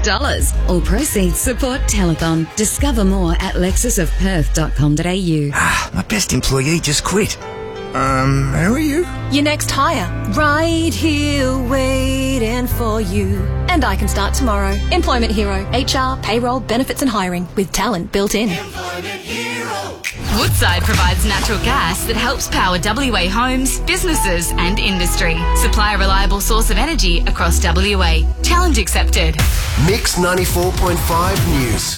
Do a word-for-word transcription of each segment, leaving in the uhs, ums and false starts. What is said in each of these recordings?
dollars. All proceeds support Telethon. Discover more at lexus of perth dot com dot a u. Ah, my best employee just quit. Um, who are you? Your next hire. Right here waiting for you. And I can start tomorrow. Employment Hero. H R, payroll, benefits and hiring with talent built in. Employment Hero. Woodside provides natural gas that helps power W A homes, businesses and industry. Supply a reliable source of energy across W A. Challenge accepted. Mix ninety-four point five News.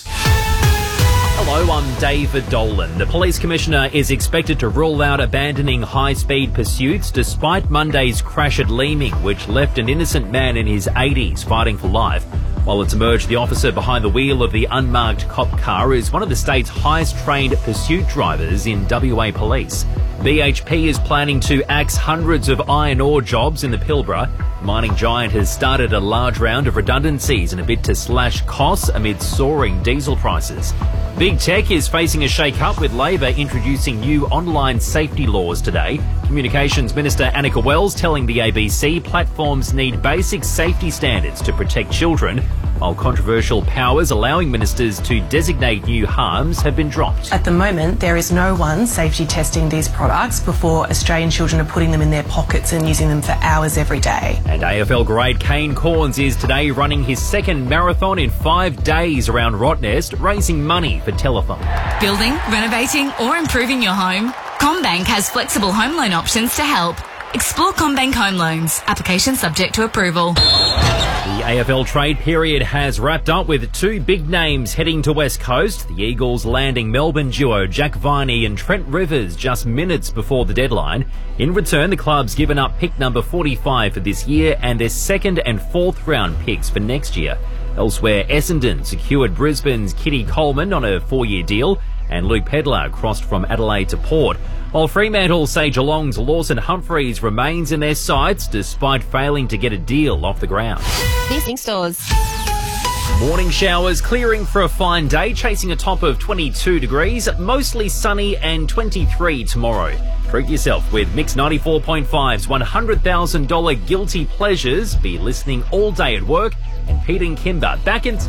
Hello, I'm David Dolan. The Police Commissioner is expected to rule out abandoning high-speed pursuits despite Monday's crash at Leeming, which left an innocent man in his eighties fighting for life. While it's emerged the officer behind the wheel of the unmarked cop car is one of the state's highest-trained pursuit drivers in W A Police. B H P is planning to axe hundreds of iron ore jobs in the Pilbara. The mining giant has started a large round of redundancies in a bid to slash costs amid soaring diesel prices. Big Tech is facing a shake-up with Labor introducing new online safety laws today. Communications Minister Annika Wells telling the A B C platforms need basic safety standards to protect children, while controversial powers allowing ministers to designate new harms have been dropped. At the moment, there is no one safety testing these products before Australian children are putting them in their pockets and using them for hours every day. And A F L great Kane Corns is today running his second marathon in five days around Rottnest, raising money for Telethon. Building, renovating or improving your home? CommBank has flexible home loan options to help. Explore CommBank Home Loans. Application subject to approval. The A F L trade period has wrapped up with two big names heading to West Coast. The Eagles landing Melbourne duo Jack Viney and Trent Rivers just minutes before the deadline. In return, the club's given up pick number forty-five for this year and their second and fourth round picks for next year. Elsewhere, Essendon secured Brisbane's Kitty Coleman on a four-year deal, and Luke Pedlar crossed from Adelaide to Port. While Fremantle say Geelong's Lawson Humphreys remains in their sights despite failing to get a deal off the ground. Visiting stores. Morning showers clearing for a fine day, chasing a top of twenty-two degrees, mostly sunny and twenty-three tomorrow. Treat yourself with Mix ninety-four point five's one hundred thousand dollars Guilty Pleasures. Be listening all day at work. And Pete and Kimber back in...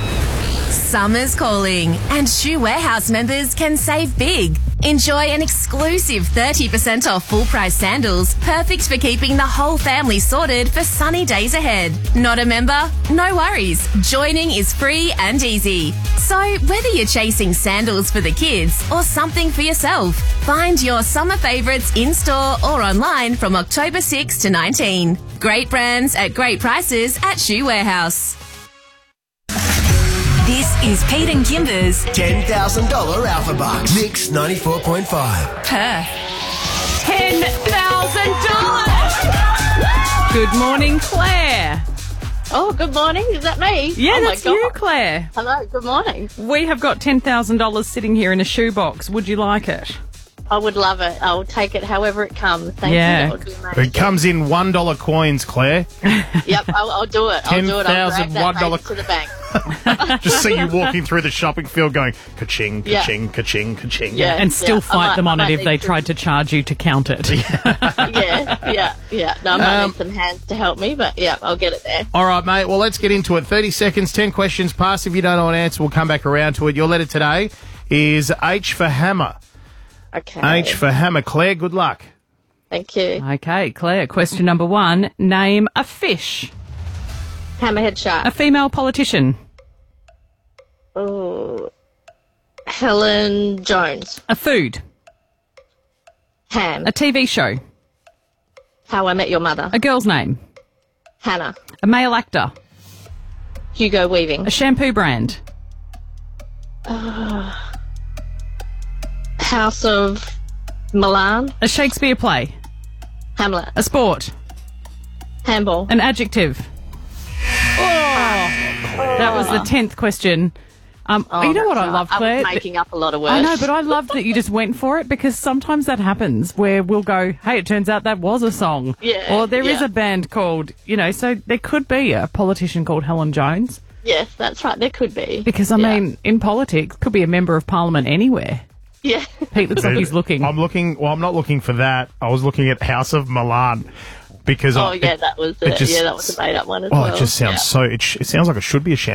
Summer's calling, and Shoe Warehouse members can save big. Enjoy an exclusive thirty percent off full-price sandals, perfect for keeping the whole family sorted for sunny days ahead. Not a member? No worries. Joining is free and easy. So whether you're chasing sandals for the kids or something for yourself, find your summer favourites in-store or online from October sixth to nineteenth. Great brands at great prices at Shoe Warehouse. This is Pete and Kimber's ten thousand dollars Alpha Bucks. Mix ninety-four point five. Perth. ten thousand dollars! Good morning, Claire. Oh, good morning. Is that me? Yeah, oh that's you, Claire. Hello, good morning. We have got ten thousand dollars sitting here in a shoebox. Would you like it? I would love it. I will take it however it comes. Thank yeah. you. That would it comes in one dollar coins, Claire. Yep, I'll, I'll do it. I'll do it. I'll drag that one to the bank. Just see you walking through the shopping field going ka-ching, ka-ching, yeah. ka-ching, ka-ching. Yeah, and still yeah. fight might, them on it if they to... tried to charge you to count it. yeah, yeah, yeah. No, I might Um, need some hands to help me, but yeah, I'll get it there. All right, mate. Well, let's get into it. thirty seconds, ten questions. Pass if you don't know an answer. We'll come back around to it. Your letter today is H for hammer. Okay. H for hammer. Claire, good luck. Thank you. Okay, Claire, question number one. Name a fish. Hammerhead shark. A female politician. Oh, Helen Jones. A food. Ham. A T V show. How I Met Your Mother. A girl's name. Hannah. A male actor. Hugo Weaving. A shampoo brand. Uh, House of Milan. A Shakespeare play. Hamlet. A sport. Handball. An adjective. Oh, that was the tenth question. Um, oh, you know what I right. love, Claire? I was making up a lot of words. I know, but I love that you just went for it because sometimes that happens where we'll go, hey, it turns out that was a song. Yeah. Or there yeah. is a band called, you know, so there could be a politician called Helen Jones. Yes, that's right. There could be. Because, I yeah. mean, in politics, could be a member of parliament anywhere. Yeah. Pete looks like he's looking. I'm looking, well, I'm not looking for that. I was looking at House of Milan. Because oh, I, yeah, it, that was it it. Just, yeah, that was a made-up one as oh, well. it just sounds yeah. so, it, sh- it sounds like it should be a shampoo.